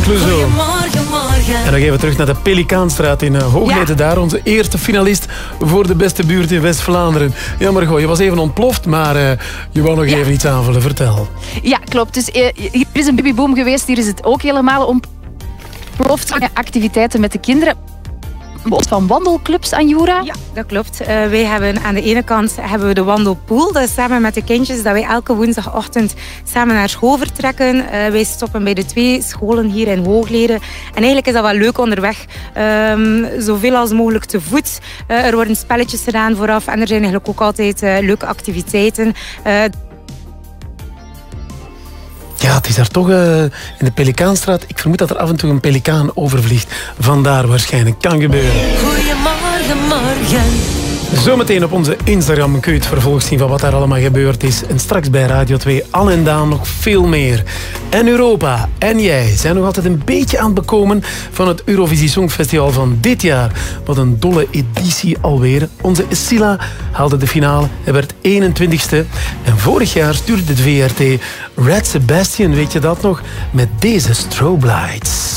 Clouseau. Goedemorgen, morgen. En nog even terug naar de Pelikaanstraat in Hooglede. Daar onze eerste finalist voor de beste buurt in West-Vlaanderen. Ja, Margot, je was even ontploft, maar je wou nog even iets aanvullen. Vertel. Ja, klopt. Dus hier is een babyboom geweest. Hier is het ook helemaal ontploft. Activiteiten met de kinderen. Van wandelclubs, Anjura? Ja, dat klopt. Wij hebben aan de ene kant hebben we de wandelpool. Dat is samen met de kindjes dat wij elke woensdagochtend samen naar school vertrekken. Wij stoppen bij de 2 scholen hier in Hooglede. En eigenlijk is dat wel leuk onderweg. Zoveel als mogelijk te voet. Er worden spelletjes gedaan vooraf. En er zijn eigenlijk ook altijd leuke activiteiten. Ja, het is daar toch in de Pelikaanstraat. Ik vermoed dat er af en toe een pelikaan overvliegt. Vandaar waarschijnlijk. Kan gebeuren. Goedemorgen, morgen. Zometeen op onze Instagram kun je het vervolg zien van wat daar allemaal gebeurd is. En straks bij Radio 2 Al en Daan nog veel meer. En Europa en jij zijn nog altijd een beetje aan het bekomen van het Eurovisie Songfestival van dit jaar. Wat een dolle editie alweer. Onze Silla haalde de finale en werd 21ste. En vorig jaar stuurde de VRT Red Sebastian, weet je dat nog, met deze Strobe Lights.